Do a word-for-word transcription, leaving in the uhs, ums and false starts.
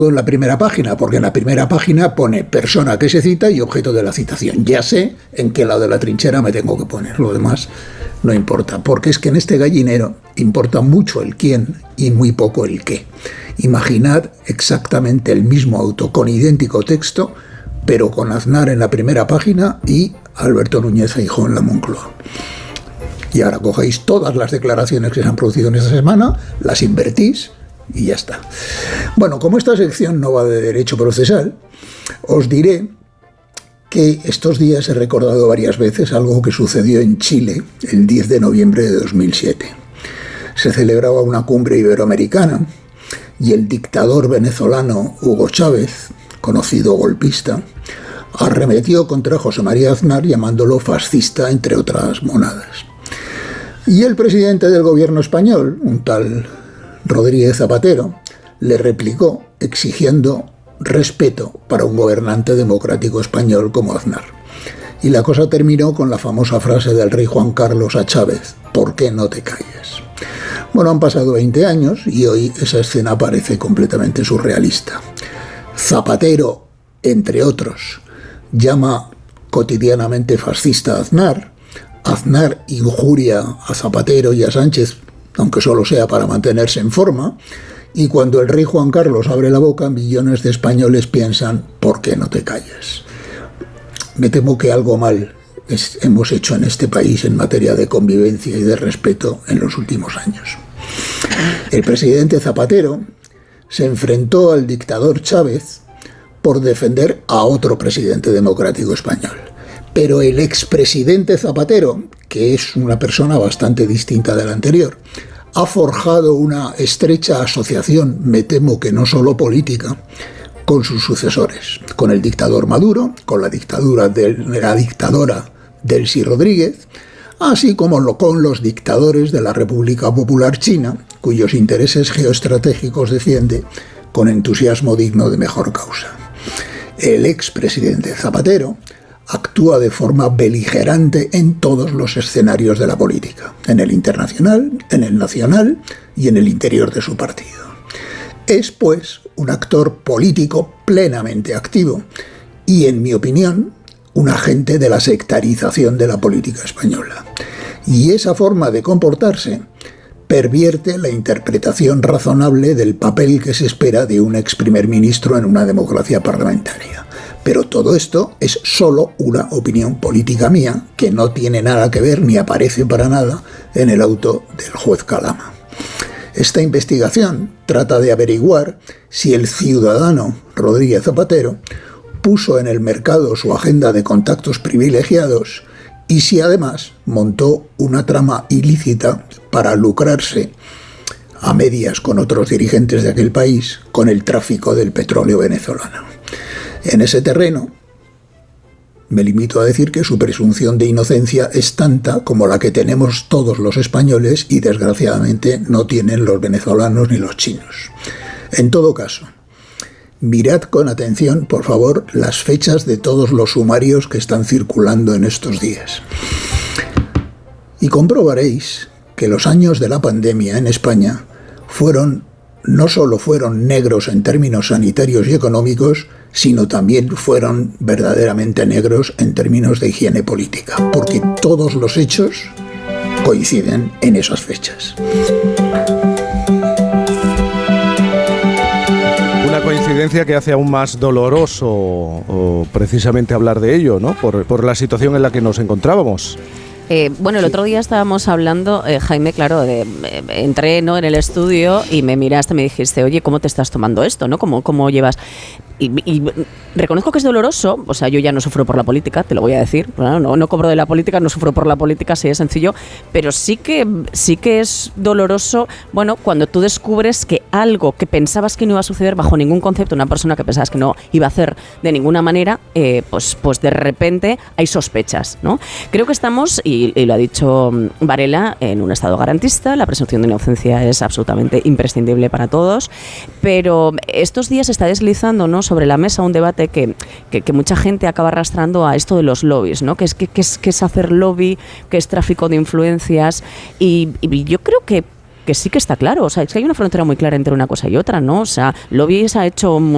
en la primera página, porque en la primera página pone persona que se cita y objeto de la citación. Ya sé en qué lado de la trinchera me tengo que poner, lo demás no importa, porque es que en este gallinero importa mucho el quién y muy poco el qué. Imaginad exactamente el mismo auto con idéntico texto, pero con Aznar en la primera página y Alberto Núñez Feijóo en la Moncloa. Y ahora cogéis todas las declaraciones que se han producido en esta semana, las invertís y ya está. Bueno, como esta sección no va de derecho procesal, os diré que estos días he recordado varias veces algo que sucedió en Chile el diez de noviembre de dos mil siete. Se celebraba una cumbre iberoamericana y el dictador venezolano Hugo Chávez, conocido golpista, arremetió contra José María Aznar llamándolo fascista, entre otras monadas. Y el presidente del gobierno español, un tal Rodríguez Zapatero, le replicó exigiendo respeto para un gobernante democrático español como Aznar. Y la cosa terminó con la famosa frase del rey Juan Carlos a Chávez: ¿por qué no te calles? Bueno, han pasado veinte años y hoy esa escena parece completamente surrealista. Zapatero, entre otros, llama cotidianamente fascista a Aznar. Aznar injuria a Zapatero y a Sánchez, aunque solo sea para mantenerse en forma, y cuando el rey Juan Carlos abre la boca, millones de españoles piensan: ¿por qué no te calles? Me temo que algo mal es, hemos hecho en este país en materia de convivencia y de respeto en los últimos años. El presidente Zapatero se enfrentó al dictador Chávez por defender a otro presidente democrático español. Pero el expresidente Zapatero, que es una persona bastante distinta de la anterior, ha forjado una estrecha asociación, me temo que no solo política, con sus sucesores, con el dictador Maduro, con la dictadura de la dictadora Delcy Rodríguez, así como con los dictadores de la República Popular China, cuyos intereses geoestratégicos defiende con entusiasmo digno de mejor causa. El expresidente Zapatero actúa de forma beligerante en todos los escenarios de la política, en el internacional, en el nacional y en el interior de su partido. Es, pues, un actor político plenamente activo y, en mi opinión, un agente de la sectarización de la política española. Y esa forma de comportarse pervierte la interpretación razonable del papel que se espera de un ex primer ministro en una democracia parlamentaria. Pero todo esto es solo una opinión política mía, que no tiene nada que ver ni aparece para nada en el auto del juez Calama. Esta investigación trata de averiguar si el ciudadano Rodríguez Zapatero puso en el mercado su agenda de contactos privilegiados y si además montó una trama ilícita para lucrarse a medias con otros dirigentes de aquel país con el tráfico del petróleo venezolano. En ese terreno, me limito a decir que su presunción de inocencia es tanta como la que tenemos todos los españoles y desgraciadamente no tienen los venezolanos ni los chinos. En todo caso, mirad con atención, por favor, las fechas de todos los sumarios que están circulando en estos días. Y comprobaréis que los años de la pandemia en España fueron, no solo fueron negros en términos sanitarios y económicos, sino también fueron verdaderamente negros en términos de higiene política, porque todos los hechos coinciden en esas fechas. Una coincidencia que hace aún más doloroso o, precisamente hablar de ello, ¿no? Por, por la situación en la que nos encontrábamos. Eh, bueno, el otro día estábamos hablando, eh, Jaime, claro, de, eh, entré, ¿no?, en el estudio y me miraste y me dijiste: oye, ¿cómo te estás tomando esto, no? ¿Cómo, cómo llevas? Y, y reconozco que es doloroso, o sea, yo ya no sufro por la política, te lo voy a decir, no, no, no cobro de la política, no sufro por la política, así de sencillo, pero sí que, sí que es doloroso, bueno, cuando tú descubres que algo que pensabas que no iba a suceder bajo ningún concepto, una persona que pensabas que no iba a hacer de ninguna manera, eh, pues, pues de repente hay sospechas, ¿no? Creo que estamos, y, y lo ha dicho Varela, en un estado garantista, la presunción de inocencia es absolutamente imprescindible para todos, pero estos días se está deslizando, ¿no?, sobre la mesa un debate que, que, que mucha gente acaba arrastrando a esto de los lobbies, ¿no? Que es, que, que es, que es hacer lobby, que es tráfico de influencias, y, y yo creo que que sí que está claro, o sea, es que hay una frontera muy clara entre una cosa y otra, ¿no? O sea, lobby se ha hecho